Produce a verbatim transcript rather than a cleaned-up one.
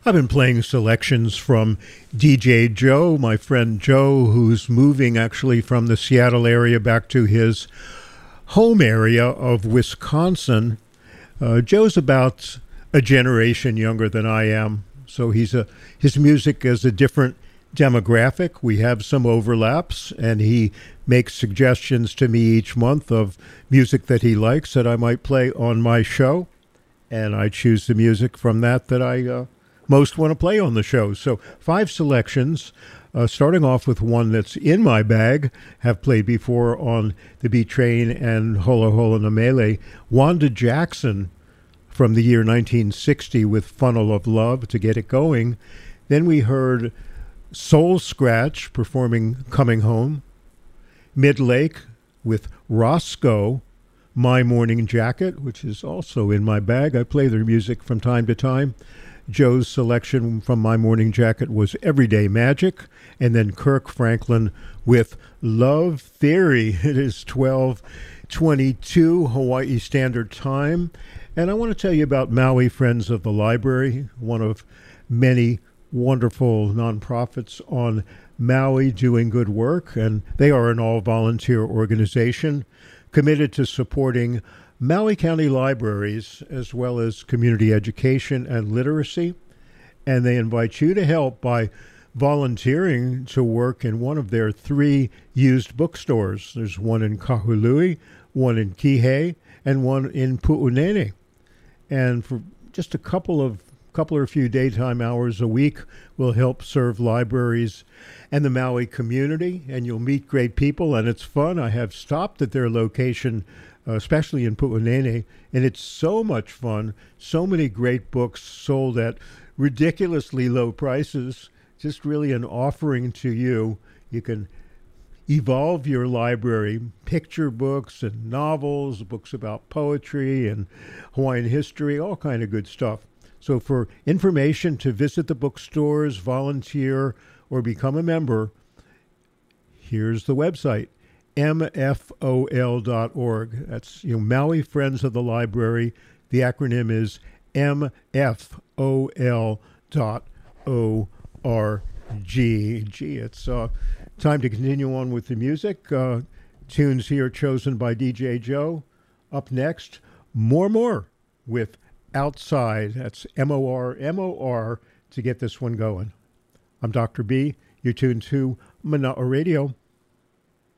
I've been playing selections from D J Joe, my friend Joe, who's moving actually from the Seattle area back to his home area of Wisconsin. Uh, Joe's about a generation younger than I am, so he's a his music is a different demographic. We have some overlaps, and he makes suggestions to me each month of music that he likes that I might play on my show, and I choose the music from that that I uh, most want to play on the show. So five selections, uh, starting off with one that's in my bag, have played before on the Beat Train and Hola Hola Na Mele, Wanda Jackson from the year nineteen sixty with Funnel of Love to get it going. Then we heard Soul Scratch performing Coming Home, Midlake with Roscoe, My Morning Jacket, which is also in my bag. I play their music from time to time. Joe's selection from My Morning Jacket was Everyday Magic, and then Kirk Franklin with Love Theory. It is twelve twenty-two Hawaii Standard Time, and I want to tell you about Maui Friends of the Library, one of many wonderful nonprofits on Maui doing good work, and they are an all-volunteer organization committed to supporting Maui County libraries as well as community education and literacy, and they invite you to help by volunteering to work in one of their three used bookstores. There's one in Kahului, one in Kihei, and one in Pu'unene. And for just a couple of couple or few daytime hours a week, will help serve libraries and the Maui community, and you'll meet great people, and it's fun. I have stopped at their location, uh, especially in Pu'unene, and it's so much fun. So many great books sold at ridiculously low prices. Just really an offering to you. You can evolve your library, picture books and novels, books about poetry and Hawaiian history, all kind of good stuff. So for information to visit the bookstores, volunteer, or become a member, here's the website, M F O L dot org. That's, you know, Maui Friends of the Library. The acronym is M F O L dot O R G. Gee, it's uh, time to continue on with the music. Uh, tunes here chosen by D J Joe. Up next, More More with Outside. That's M O R M O R to get this one going. I'm Doctor B. You're tuned to Mana'a Radio.